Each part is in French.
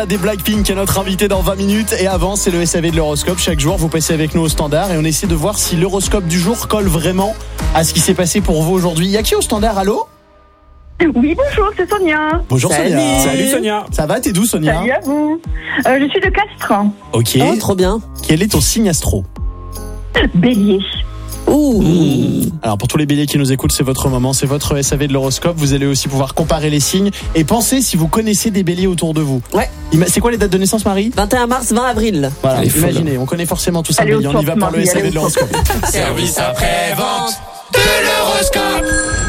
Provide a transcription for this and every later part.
Des Blackpink est notre invité dans 20 minutes et avant c'est le SAV de l'horoscope. Chaque jour vous passez avec nous au standard et on essaie de voir si l'horoscope du jour colle vraiment à ce qui s'est passé pour vous aujourd'hui. Il y a qui au standard? Allô? Oui, bonjour, c'est Sonia. Bonjour. Salut. Sonia. Salut Sonia. Ça va, t'es d'où Sonia? Salut à vous. Je suis de Castres. Ok. Oh, trop bien. Quel est ton signe astro? Bélier. Ouh. Alors pour tous les béliers qui nous écoutent, c'est votre moment, c'est votre SAV de l'horoscope. Vous allez aussi pouvoir comparer les signes et penser si vous connaissez des béliers autour de vous. Ouais. C'est quoi les dates de naissance, Marie? 21 mars, 20 avril. Voilà, Elle est folle. imaginez, on connaît forcément tous un Allez, bélier. au On y va top, par le Marie, SAV allez, de au top. l'horoscope. Service après-vente de l'horoscope.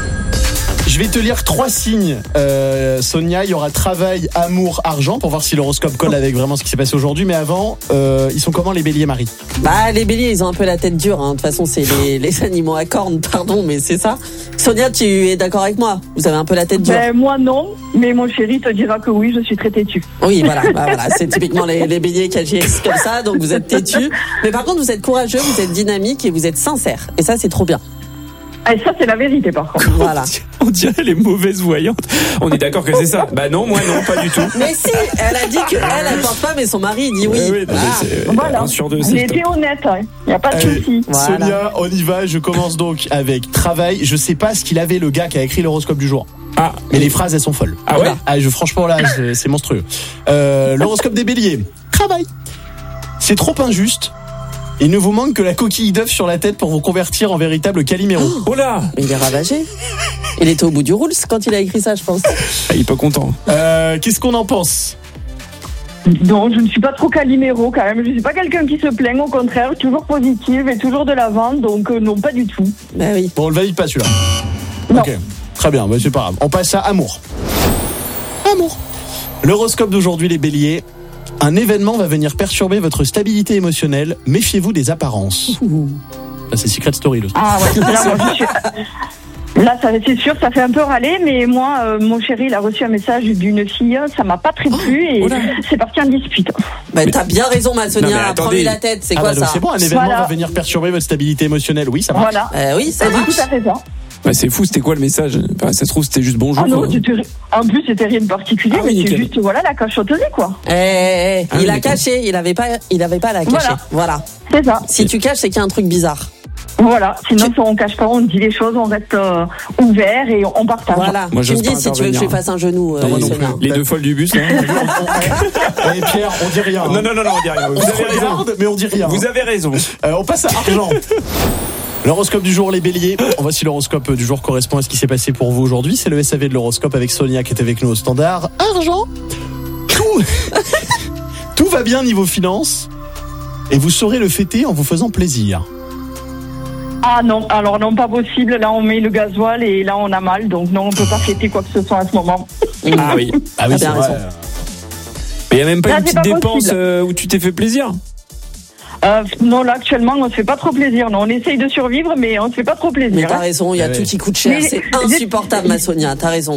Je vais te lire 3 signes, Sonia. Il y aura travail, amour, argent pour voir si l'horoscope colle avec vraiment ce qui s'est passé aujourd'hui. Mais avant, ils sont comment les béliers, Marie? Bah, les béliers, ils ont un peu la tête dure. Hein. De toute façon, c'est les animaux à cornes, pardon, mais c'est ça. Sonia, tu es d'accord avec moi? Vous avez un peu la tête dure? Moi non, mais mon chéri te dira que oui, je suis très têtue. Oui, voilà. Bah, voilà. C'est typiquement les béliers qui agissent comme ça, donc vous êtes têtus. Mais par contre, vous êtes courageux, vous êtes dynamique et vous êtes sincère. Et ça, c'est trop bien. Et ça, c'est la vérité par contre. Voilà. On dirait les mauvaises voyantes. On est d'accord que c'est ça? Bah non, moi non, pas du tout. Mais si, elle a dit qu'elle pense pas, mais son mari il dit oui. Oui, non, mais c'est, Voilà. un sur deux, Il c'est était top. honnête, il n'y a pas de Allez. souci. Voilà. Sonia, on y va. Je commence donc avec travail. Je sais pas ce qu'il avait le gars qui a écrit l'horoscope du jour. Ah, Mais les phrases, elles sont folles. Ah ouais? Franchement, là, c'est monstrueux. L'horoscope des béliers. Travail. C'est trop injuste. Il ne vous manque que la coquille d'œuf sur la tête pour vous convertir en véritable Calimero. Oh là, Mais il est ravagé. Il était au bout du roule quand il a écrit ça, je pense. il est pas content. Qu'est-ce qu'on en pense? Non, je ne suis pas trop Calimero quand même. Je ne suis pas quelqu'un qui se plaint, au contraire, toujours positive et toujours de l'avant, donc non, pas du tout. Bah oui. Bon, on le valide pas celui-là. Non. Ok, très bien, c'est pas grave. On passe à amour. Amour. L'horoscope d'aujourd'hui, les béliers. Un événement va venir perturber votre stabilité émotionnelle. Méfiez-vous des apparences. Ça, c'est Secret Story, le truc. Ah ouais, là, moi, je suis... Là, c'est sûr, ça fait un peu râler, mais moi, mon chéri, il a reçu un message d'une fille, ça m'a pas très plu et c'est parti en dispute. Bah t'as bien raison, ma Non, Sonia. mais attendez. Prends-lui la tête. C'est Ah quoi bah donc ça? c'est bon, un événement Voilà. va venir perturber votre stabilité émotionnelle. Oui, ça marche. Voilà. Oui, ça C'est marche. tout à fait ça. Bah, c'est fou, c'était quoi le message? Enfin, ça se trouve, c'était juste bonjour. Ah non, quoi. en plus, c'était rien de particulier, Ah oui, mais c'est nickel. juste, voilà, la cachotterie, quoi. Il oui, a d'accord. caché. Il avait pas à la cacher. Voilà. C'est ça. Si tu caches, c'est qu'il y a un truc bizarre. Voilà. Sinon, on cache pas, on dit les choses, on reste ouvert et on partage. Voilà. Moi, tu j'ose me dis pas si tu veux que je lui fasse un genou, Non, moi non Sonia. plus. Les deux folles du bus, là. Et Pierre, on dit rien. Non, non, non, non, on dit rien. Vous On avez se raison. regarde, mais on dit rien. Vous avez raison. On passe à argent. L'horoscope du jour, les béliers. On voit si l'horoscope du jour correspond à ce qui s'est passé pour vous aujourd'hui. C'est le SAV de l'horoscope avec Sonia qui est avec nous au standard. Argent. Tout va bien niveau finance. Et vous saurez le fêter en vous faisant plaisir. Ah non, alors non, pas possible. Là, on met le gasoil et là, on a mal. Donc non, on peut pas fêter quoi que ce soit à ce moment. Ah oui. Ah oui, T'as c'est bien vrai. raison. Mais il n'y a même pas Là, une c'est petite pas dépense possible. où tu t'es fait plaisir? Non, là, actuellement, on se fait pas trop plaisir. Non, on essaye de survivre, mais on se fait pas trop Mais plaisir. t'as raison, il y a Ouais. tout qui coûte cher. Mais- C'est insupportable, ma Sonia. T'as raison.